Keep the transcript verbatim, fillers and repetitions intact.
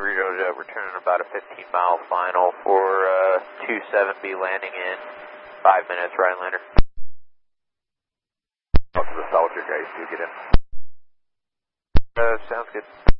Cerrito to return about a fifteen mile final for uh, two seven B landing in five minutes, Ryan Lander. Talk to the Soldier guys, do get in. Uh, sounds good.